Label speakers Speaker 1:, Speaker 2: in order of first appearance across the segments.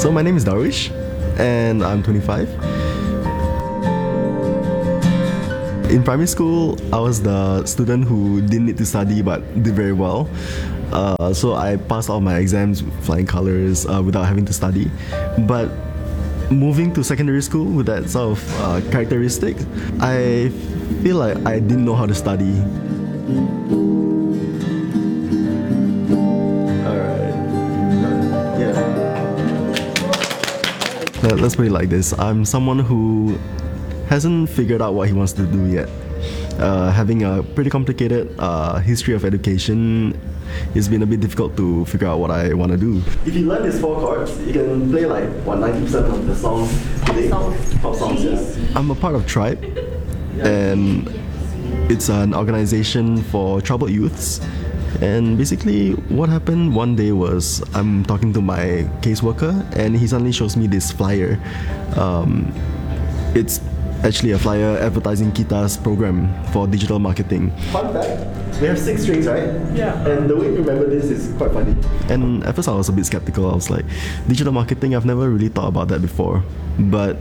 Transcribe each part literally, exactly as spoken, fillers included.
Speaker 1: So my name is Darwish, and I'm twenty-five. In primary school, I was the student who didn't need to study but did very well. Uh, so I passed all my exams with flying colors uh, without having to study. But moving to secondary school with that sort of uh, characteristic, I feel like I didn't know how to study. Alright. Yeah. Let's put it like this. I'm someone who hasn't figured out what he wants to do yet. Uh, having a pretty complicated uh, history of education, it's been a bit difficult to figure out what I want to do. If you learn these four chords, you can play like what ninety percent of the songs today. Pop songs, yeah. I'm a part of Tribe, and it's an organization for troubled youths. And basically, what happened one day was I'm talking to my caseworker, and he suddenly shows me this flyer. Um, it's actually a flyer advertising Kita's program for digital marketing. Fun fact, we have six strings, right? Yeah. And the way to remember this is quite funny. And at first I was a bit skeptical. I was like, digital marketing, I've never really thought about that before. But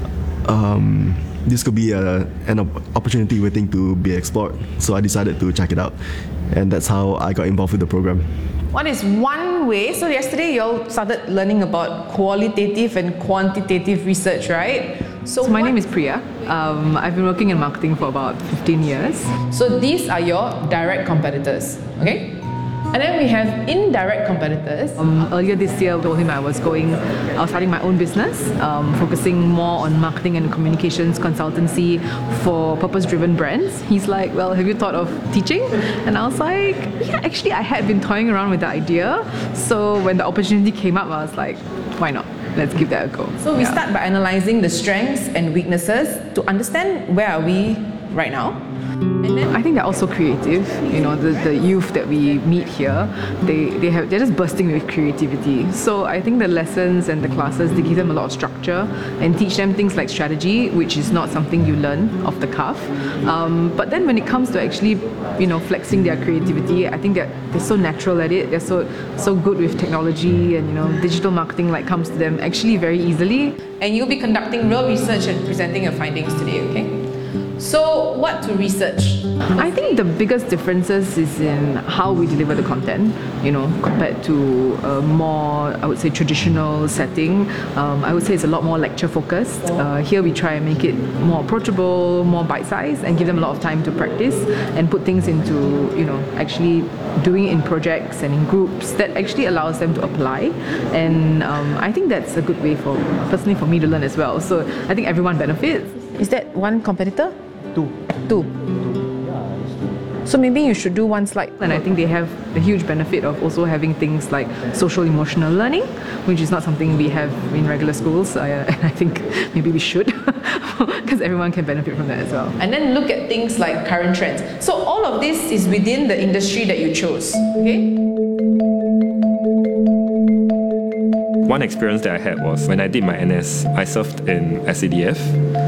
Speaker 1: um, this could be a, an opportunity waiting to be explored. So I decided to check it out. And that's how I got involved with the program.
Speaker 2: What is one way? So yesterday you all started learning about qualitative and quantitative research, right?
Speaker 3: So, so my name is Priya. Um, I've been working in marketing for about fifteen years.
Speaker 2: So these are your direct competitors, okay? And then we have indirect competitors.
Speaker 3: Um, earlier this year, I told him I was going, I was starting my own business, um, focusing more on marketing and communications consultancy for purpose-driven brands. He's like, well, have you thought of teaching? And I was like, yeah, actually I had been toying around with the idea. So when the opportunity came up, I was like, why not? Let's give that a go.
Speaker 2: So we
Speaker 3: yeah.
Speaker 2: start by analysing the strengths and weaknesses to understand where are we right now.
Speaker 3: And then I think they're also creative. You know, the, the youth that we meet here, they, they have, they're just bursting with creativity. So I think the lessons and the classes, they give them a lot of structure and teach them things like strategy, which is not something you learn off the cuff. Um, but then when it comes to actually, you know, flexing their creativity, I think that they're, they're so natural at it. They're so so good with technology, and you know, digital marketing like comes to them actually very easily.
Speaker 2: And you'll be conducting real research and presenting your findings today, okay? So, what to research?
Speaker 3: I think the biggest differences is in how we deliver the content, you know, compared to a more, I would say, traditional setting. Um, I would say it's a lot more lecture focused. Uh, here we try and make it more approachable, more bite-sized, and give them a lot of time to practice and put things into, you know, actually doing it in projects and in groups that actually allows them to apply. And um, I think that's a good way for, personally, for me to learn as well. So I think everyone benefits.
Speaker 2: Is that one competitor?
Speaker 1: Two.
Speaker 2: Two. So maybe you should do one slide.
Speaker 3: And I think they have the huge benefit of also having things like social emotional learning, which is not something we have in regular schools. I, uh, and I think maybe we should, because everyone can benefit from that as well.
Speaker 2: And then look at things like current trends. So all of this is within the industry that you chose, okay?
Speaker 4: One experience that I had was when I did my N S, I served in S A D F.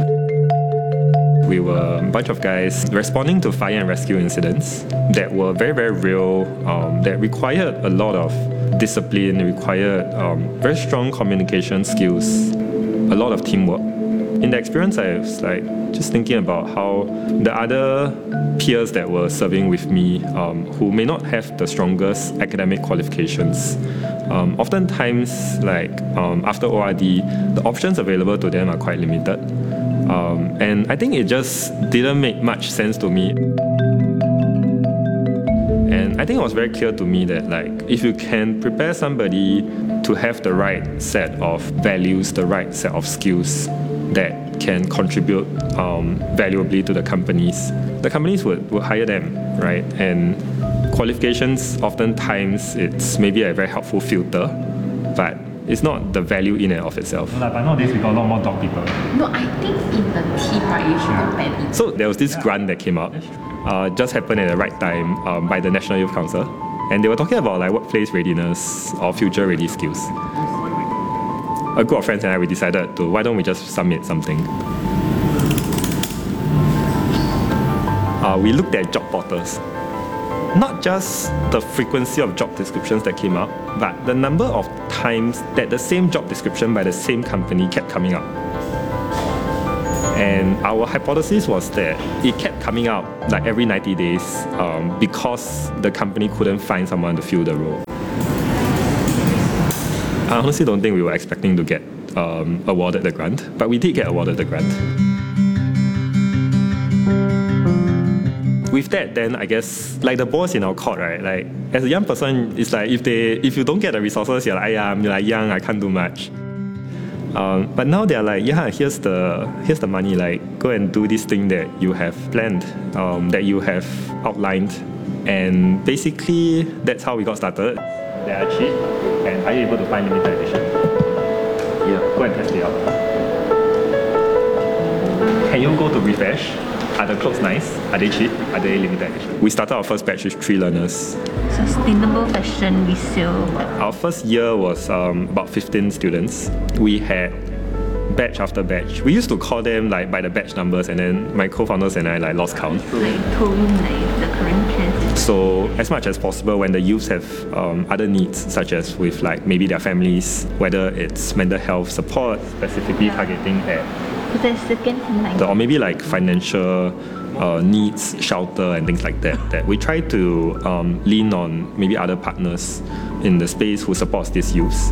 Speaker 4: We were a bunch of guys responding to fire and rescue incidents that were very, very real, um, that required a lot of discipline, required um, very strong communication skills, a lot of teamwork. In the experience, I was like just thinking about how the other peers that were serving with me, um, who may not have the strongest academic qualifications, um, oftentimes, like um, after O R D, the options available to them are quite limited. Um, and I think it just didn't make much sense to me. And I think it was very clear to me that, like, if you can prepare somebody to have the right set of values, the right set of skills that can contribute um, valuably to the companies, the companies would, would hire them, right? And qualifications, oftentimes, it's maybe a very helpful filter, but it's not the value in and of itself.
Speaker 5: No, but nowadays we got a lot more dog people.
Speaker 6: No, I think in the team, right, you should compare it.
Speaker 4: So there was this grant that came out, uh, just happened at the right time um, by the National Youth Council, and they were talking about like workplace readiness or future ready skills. A group of friends and I, we decided to, why don't we just submit something? Uh, we looked at job portals. Not just the frequency of job descriptions that came up, but the number of times that the same job description by the same company kept coming up. And our hypothesis was that it kept coming out like every ninety days um, because the company couldn't find someone to fill the role. I honestly don't think we were expecting to get um, awarded the grant, but we did get awarded the grant. With that, then I guess like the ball's in our court, right? Like as a young person, it's like if they if you don't get the resources, you're like, yeah, I'm like young, I can't do much. Um, but now they're like, yeah, here's the here's the money. Like go and do this thing that you have planned, um, that you have outlined, and basically that's how we got started. They are cheap, and are you able to find limited edition? Yeah, go and test it out. Can you go to refresh? Are the clothes nice? Are they cheap? Are they limited edition? We started our first batch with three learners.
Speaker 6: Sustainable fashion resale.
Speaker 4: Our first year was um, about fifteen students. We had batch after batch. We used to call them like by the batch numbers, and then my co-founders and I like lost count.
Speaker 6: Like told like the current trends.
Speaker 4: So as much as possible, when the youths have um, other needs, such as with like maybe their families, whether it's mental health support, specifically targeting at
Speaker 6: the second like
Speaker 4: or maybe like financial uh, needs, shelter and things like that, that we try to um, lean on maybe other partners in the space who supports these youths.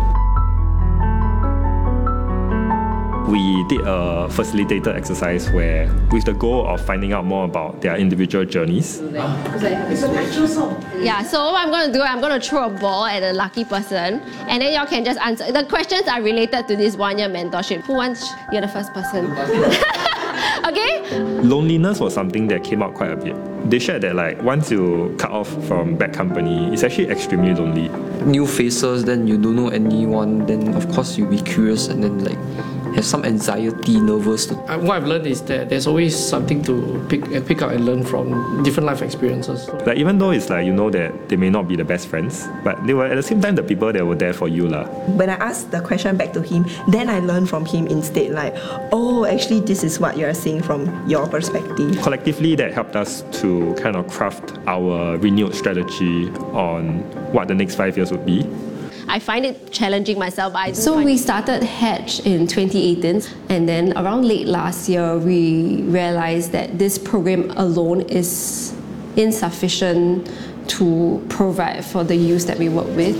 Speaker 4: We did a facilitated exercise where, with the goal of finding out more about their individual journeys.
Speaker 7: Yeah, so what I'm going to do, I'm going to throw a ball at a lucky person, and then y'all can just answer. The questions are related to this one-year mentorship. Who wants? You're the first person. Okay?
Speaker 4: Loneliness was something that came out quite a bit. They shared that like once you cut off from bad company, it's actually extremely lonely.
Speaker 8: New faces, then you don't know anyone, then of course you'll be curious and then like have some anxiety, nervous.
Speaker 9: Uh, what I've learned is that there's always something to pick uh, pick up and learn from different life experiences.
Speaker 4: Like even though it's like you know that they may not be the best friends, but they were at the same time the people that were there for you lah.
Speaker 10: When I asked the question back to him, then I learned from him instead like, oh, actually this is what you're seeing from your perspective.
Speaker 4: Collectively, that helped us to kind of craft our renewed strategy on what the next five years would be.
Speaker 7: I find it challenging myself. I so we started Hatch in twenty eighteen, and then around late last year, we realized that this program alone is insufficient to provide for the youth that we work with.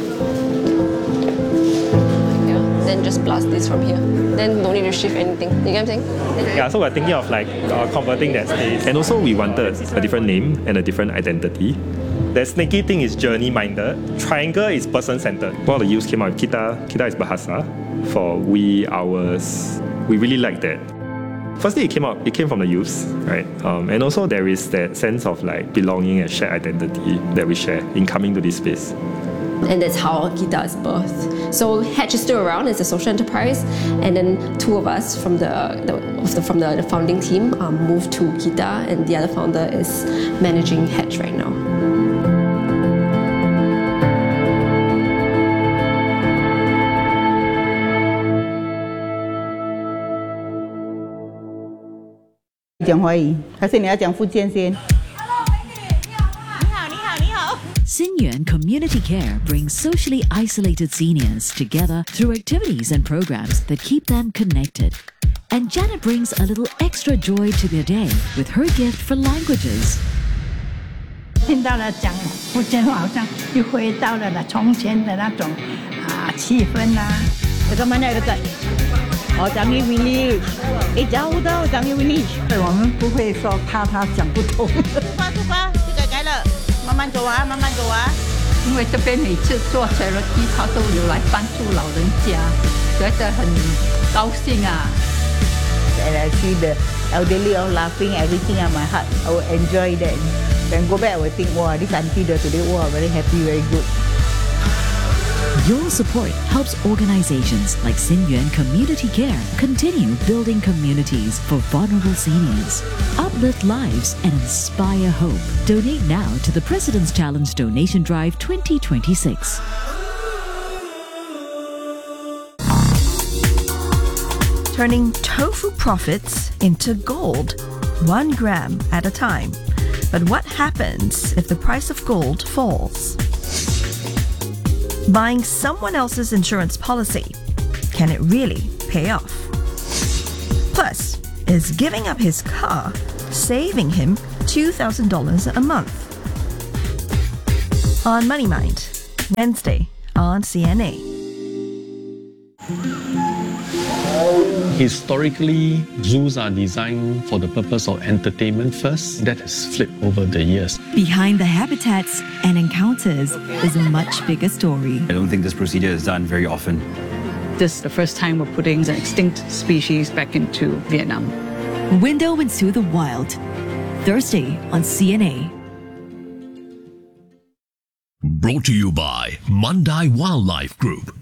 Speaker 7: Yeah, then just blast this from here. Then no need to shift anything. You get what I'm saying?
Speaker 4: Yeah, so we're thinking of like uh, converting that space. And also we wanted a different name and a different identity. The snaky thing is journey-minded. Triangle is person-centered. One of the youths came out with Kita. Kita is Bahasa. For we, ours. We really like that. Firstly, it came out. It came from the youths, right? Um, and also there is that sense of like belonging and shared identity that we share in coming to this space.
Speaker 7: And that's how Kita is birthed. So Hatch is still around, it's a social enterprise, and then two of us from the, the from the, the founding team um, moved to Kita, and the other founder is managing Hatch right now.
Speaker 11: Xinyuan Community Care brings socially isolated seniors together through activities and programs that keep them connected. And Janet brings a little extra joy to their day with her gift for languages.
Speaker 12: 听到了讲福建话，好像又回到了从前的那种啊气氛啦。这个 mana dekat? Oh, Changi Village. Eh, jauh tau Changi Village. 我们不会说怕他讲不通。出发出发，就改改了，慢慢走啊，慢慢走啊。因为这边每次做 charity， 他都有来帮助老人家，觉得很高兴啊。And I see the elderly all laughing, everything on my heart. I will enjoy that. When go back, I will think, wow, this auntie there today, wow, very happy, very good.
Speaker 11: Your support helps organizations like Xinyuan Community Care continue building communities for vulnerable seniors, uplift lives, and inspire hope. Donate now to the President's Challenge Donation Drive twenty twenty-six.
Speaker 13: Turning tofu profits into gold, one gram at a time. But what happens if the price of gold falls? Buying someone else's insurance policy, can it really pay off? Plus, is giving up his car saving him two thousand dollars a month? On Money Mind, Wednesday on C N A.
Speaker 14: Historically, zoos are designed for the purpose of entertainment first. That has flipped over the years.
Speaker 11: Behind the habitats and encounters is a much bigger story.
Speaker 15: I don't think this procedure is done very often.
Speaker 16: This is the first time we're putting an extinct species back into Vietnam.
Speaker 11: Window into the Wild, Thursday on C N A.
Speaker 17: Brought to you by Mandai Wildlife Group.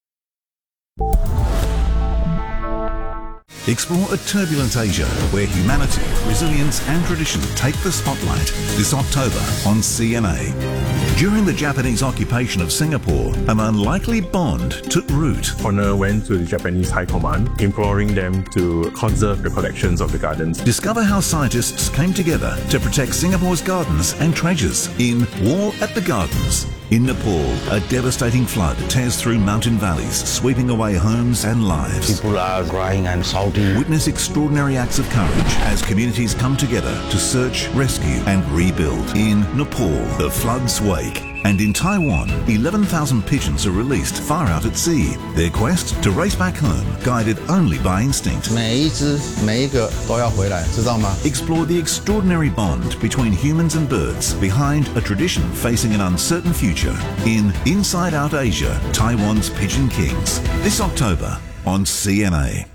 Speaker 18: Explore a turbulent Asia where humanity, resilience and tradition take the spotlight this October on C N A. During the Japanese occupation of Singapore, an unlikely bond took root.
Speaker 5: Honor went to the Japanese High Command, imploring them to conserve the collections of the gardens.
Speaker 18: Discover how scientists came together to protect Singapore's gardens and treasures in War at the Gardens. In Nepal, a devastating flood tears through mountain valleys, sweeping away homes and lives.
Speaker 19: People are crying and shouting.
Speaker 18: Witness extraordinary acts of courage as communities come together to search, rescue and rebuild. In Nepal, the floods wake. And in Taiwan, eleven thousand pigeons are released far out at sea. Their quest to race back home, guided only by instinct.
Speaker 19: 每一只每一个都要回来，知道吗?
Speaker 18: Explore the extraordinary bond between humans and birds behind a tradition facing an uncertain future in Inside Out Asia, Taiwan's Pigeon Kings. This October on C N A.